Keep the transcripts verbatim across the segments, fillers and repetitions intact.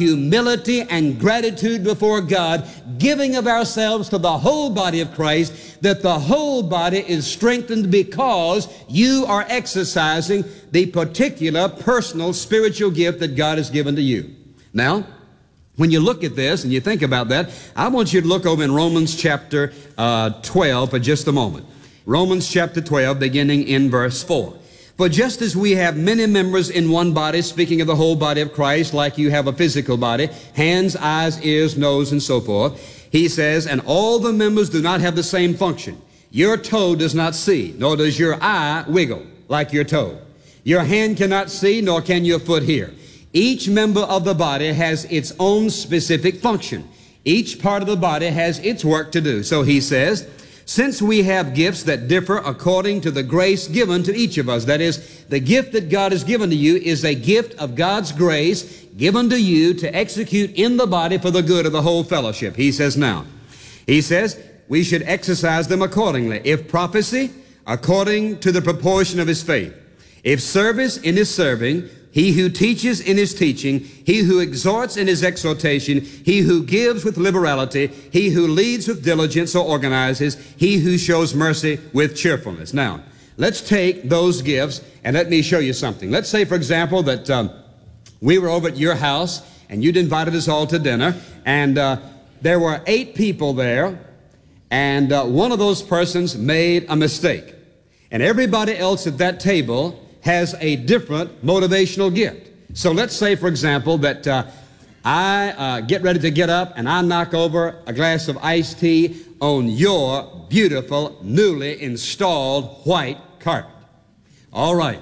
humility and gratitude before God, giving of ourselves to the whole body of Christ, that the whole body is strengthened because you are exercising the particular personal spiritual gift that God has given to you. Now, when you look at this and you think about that, I want you to look over in Romans chapter uh, twelve for just a moment. Romans chapter twelve, beginning in verse four. For just as we have many members in one body, speaking of the whole body of Christ, like you have a physical body, hands, eyes, ears, nose, and so forth, he says, and all the members do not have the same function. Your toe does not see, nor does your eye wiggle like your toe. Your hand cannot see, nor can your foot hear. Each member of the body has its own specific function. Each part of the body has its work to do. So he says, since we have gifts that differ according to the grace given to each of us, that is, the gift that God has given to you is a gift of God's grace given to you to execute in the body for the good of the whole fellowship. He says now, he says, we should exercise them accordingly. If prophecy, according to the proportion of his faith. If service, in his serving. He who teaches in his teaching, he who exhorts in his exhortation, he who gives with liberality, he who leads with diligence or organizes, he who shows mercy with cheerfulness. Now, let's take those gifts and let me show you something. Let's say, for example, that um, we were over at your house and you'd invited us all to dinner, and uh, there were eight people there, and uh, one of those persons made a mistake. And everybody else at that table has a different motivational gift. So let's say, for example, that uh, I uh, get ready to get up and I knock over a glass of iced tea on your beautiful, newly installed white carpet. All right.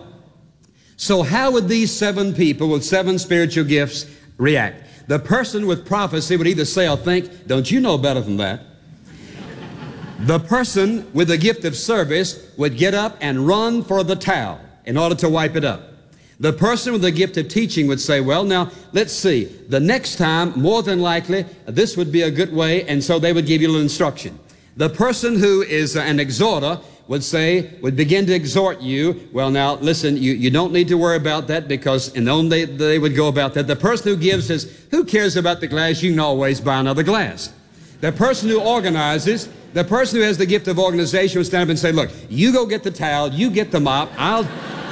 So how would these seven people with seven spiritual gifts react? The person with prophecy would either say or think, don't you know better than that? The person with the gift of service would get up and run for the towel in order to wipe it up. The person with the gift of teaching would say, well, now, let's see. The next time, more than likely, this would be a good way, and so they would give you a little instruction. The person who is an exhorter would say, would begin to exhort you, well, now, listen, you, you don't need to worry about that because, and then they, they would go about that. The person who gives says, who cares about the glass? You can always buy another glass. The person who organizes, the person who has the gift of organization would stand up and say, look, you go get the towel, you get the mop, I'll...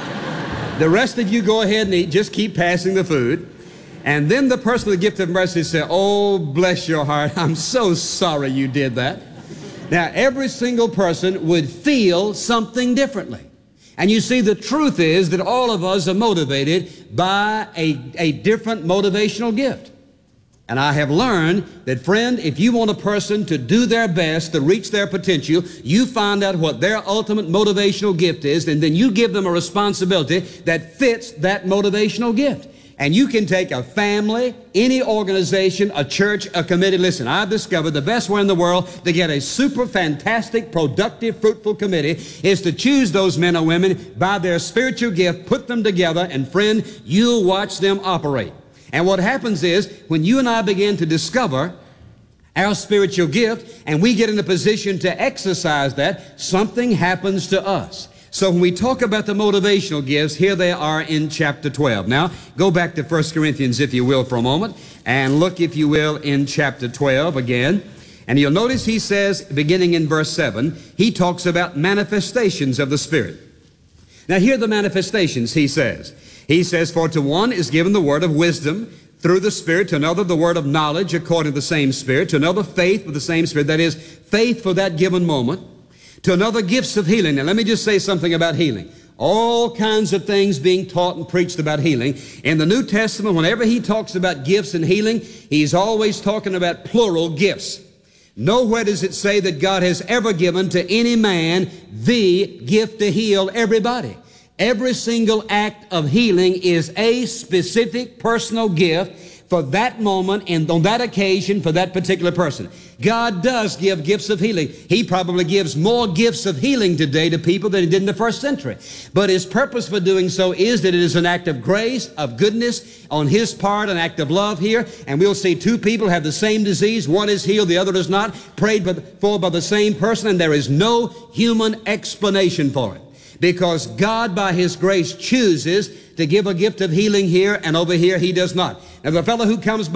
The rest of you go ahead and eat. Just keep passing the food. And then the person with the gift of mercy said, oh, bless your heart. I'm so sorry you did that. Now, every single person would feel something differently. And you see, the truth is that all of us are motivated by a, a different motivational gift. And I have learned that, friend, if you want a person to do their best to reach their potential, you find out what their ultimate motivational gift is, and then you give them a responsibility that fits that motivational gift. And you can take a family, any organization, a church, a committee. Listen, I've discovered the best way in the world to get a super fantastic, productive, fruitful committee is to choose those men or women by their spiritual gift, put them together, and friend, you'll watch them operate. And what happens is, when you and I begin to discover our spiritual gift, and we get in a position to exercise that, something happens to us. So when we talk about the motivational gifts, here they are in chapter twelve. Now, go back to First Corinthians, if you will, for a moment, and look, if you will, in chapter twelve again. And you'll notice he says, beginning in verse seven, he talks about manifestations of the Spirit. Now, here are the manifestations, he says. He says, for to one is given the word of wisdom through the Spirit, to another the word of knowledge according to the same Spirit, to another faith with the same Spirit, that is, faith for that given moment, to another gifts of healing. Now let me just say something about healing. All kinds of things being taught and preached about healing. In the New Testament, whenever he talks about gifts and healing, he's always talking about plural gifts. Nowhere does it say that God has ever given to any man the gift to heal everybody. Every single act of healing is a specific personal gift for that moment and on that occasion for that particular person. God does give gifts of healing. He probably gives more gifts of healing today to people than he did in the first century. But his purpose for doing so is that it is an act of grace, of goodness on his part, an act of love here. And we'll see two people have the same disease. One is healed, the other is not, prayed for by the same person, and there is no human explanation for it. Because God, by his grace, chooses to give a gift of healing here, and over here he does not. Now, the fellow who comes by